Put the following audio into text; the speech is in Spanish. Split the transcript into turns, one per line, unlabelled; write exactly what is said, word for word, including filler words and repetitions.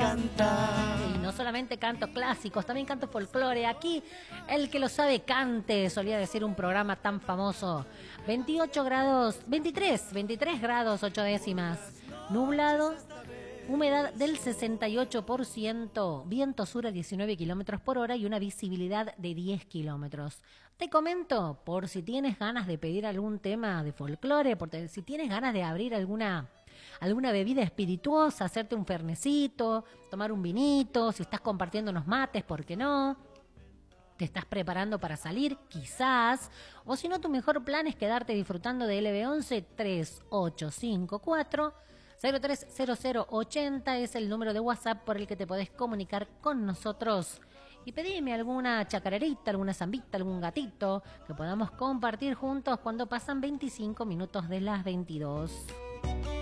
cantar.
Y no solamente cantos clásicos, también canto folclore. Aquí, el que lo sabe cante, solía decir un programa tan famoso. veintiocho grados, veintitrés, veintitrés grados, ocho décimas. Nublado, humedad del sesenta y ocho por ciento, viento sur a diecinueve kilómetros por hora y una visibilidad de diez kilómetros. Te comento, por si tienes ganas de pedir algún tema de folclore, por si tienes ganas de abrir alguna, alguna bebida espirituosa, hacerte un fernecito, tomar un vinito, si estás compartiendo unos mates, ¿por qué no? Te estás preparando para salir, quizás, o si no, tu mejor plan es quedarte disfrutando de L B once tres ocho cinco cuatro cero tres cero cero ochenta, es el número de WhatsApp por el que te podés comunicar con nosotros y pedime alguna chacarerita, alguna zambita, algún gatito que podamos compartir juntos cuando pasan veinticinco minutos de las veintidós.